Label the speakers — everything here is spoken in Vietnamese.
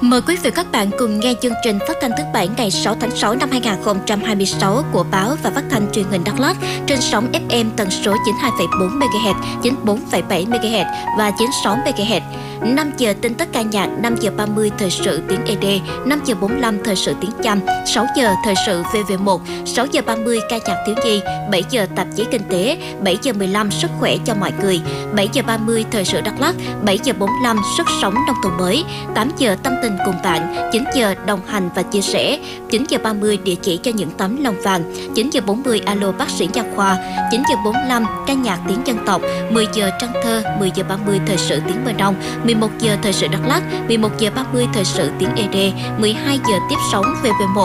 Speaker 1: Mời quý vị và các bạn cùng nghe chương trình phát thanh thứ Bảy ngày 6 tháng 6 năm 2026 của Báo và Phát thanh Truyền hình Đắk Lắk trên sóng FM tần số 92,4 MHz, 94,7 MHz và 96 MHz. 5 giờ tin tức ca nhạc, 5 giờ 30 thời sự tiếng ED, 5 giờ 45 thời sự tiếng Chăm, 6 giờ thời sự VV1, 6 giờ 30 ca nhạc thiếu nhi, 7 giờ tạp chí kinh tế, 7 giờ 15 sức khỏe cho mọi người, 7 giờ 30 thời sự Đắk Lắk, 7 giờ 45 sức sống nông thôn mới, 8 giờ tâm tình cùng bạn, 9 giờ đồng hành và chia sẻ, 9 giờ 30 địa chỉ cho những tấm lòng vàng, 9 giờ 40 alo bác sĩ nha khoa, 9 giờ 45 ca nhạc tiếng dân tộc, 10 giờ trăng thơ, 10 giờ 30 thời sự tiếng Mơ Nông, 11 giờ thời sự Đắk Lắk, 11 giờ 30 thời sự tiếng ED, 12 giờ tiếp sóng VV1,